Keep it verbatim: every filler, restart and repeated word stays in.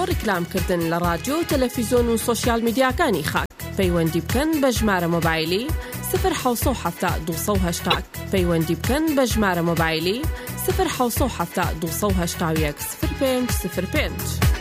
ڕیکلامکردن لە رادیۆ تەلەڤیزۆن و سۆشیال میدیاکانی خاک پەیوەندی بکەن بە ژمارە مۆبایلی صفر حوت هەفتا دووسە و هەشتا پەیوەندی بکەن بە ژمارە مۆبایلی صفر حوت هەفتا دووسە و هەشتا و یەک صفر پێنج صفر پێنج.